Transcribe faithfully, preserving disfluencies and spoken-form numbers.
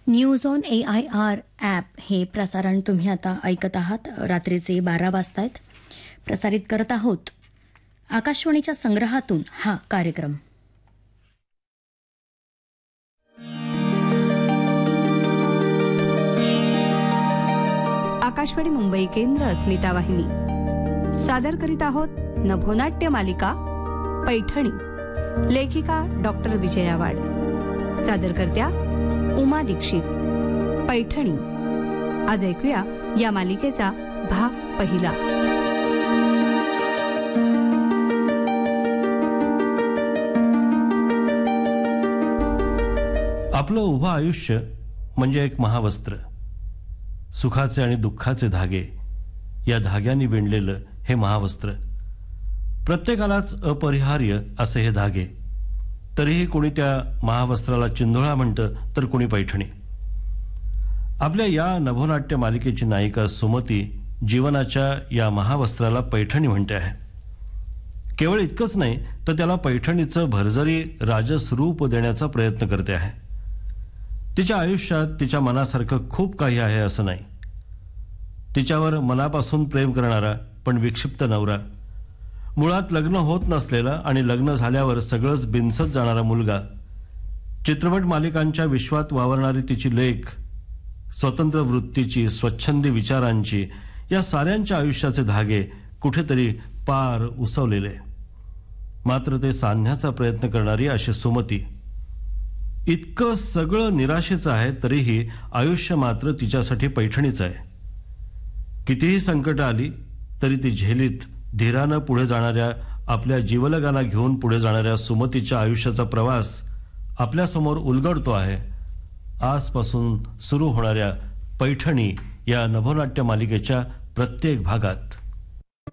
News on A I R app हे प्रसारण तुम्ही आता ऐकत आहात. रात्रीचे बारा वाजतायत. प्रसारित करत आहोत आकाशवाणीच्या संग्रहातून हा कार्यक्रम. आकाशवाणी मुंबई केंद्र अस्मिता वाहिनी सादर करीत आहोत नभोनाट्य मालिका पैठणी. लेखिका डॉक्टर विजया वाड, सादरकर्त्या उमा दीक्षित. पैठणी. आज ऐकूया या मालिकेचा भाग पहिला. आपलं उभं आयुष्य म्हणजे एक महावस्त्र. सुखाचे आणि दुःखाचे धागे, या धाग्यांनी विणलेलं हे महावस्त्र. प्रत्येकालाच अपरिहार्य असे हे धागे. तरीही कोणी त्या महावस्त्राला चिंधोळा म्हणतं, तर कोणी पैठणी. आपल्या या नभोनाट्य मालिकेची नायिका सुमती जीवनाच्या या महावस्त्राला पैठणी म्हणते आहे. केवळ इतकंच नाही, तर त्याला पैठणीचं भरजरी राजस रूप देण्याचा प्रयत्न करते आहे. तिच्या आयुष्यात तिच्या मनासारखं खूप काही आहे असं नाही. तिच्यावर मनापासून प्रेम करणारा पण विक्षिप्त नवरा, मुळात लग्न होत नसलेला आणि लग्न झाल्यावर सगळंच बिनसत जाणारा मुलगा, चित्रपट मालिकांच्या विश्वात वावरणारी तिची लेक, स्वतंत्र वृत्तीची, स्वच्छंदी विचारांची, या साऱ्यांच्या आयुष्याचे धागे कुठेतरी पार उसवलेले. मात्र ते सांधण्याचा प्रयत्न करणारी अशी सुमती. इतकं सगळं निराशेचं आहे, तरीही आयुष्य मात्र तिच्यासाठी पैठणीचं आहे. कितीही संकट आली तरी ती झेलीत धीरानं पुढे जाणाऱ्या, आपल्या जीवलगाला घेऊन पुढे जाणाऱ्या सुमतीच्या आयुष्याचा प्रवास आपल्यासमोर उलगडतो आहे आजपासून सुरू होणाऱ्या पैठणी या नभोनाट्य मालिकेच्या प्रत्येक भागात.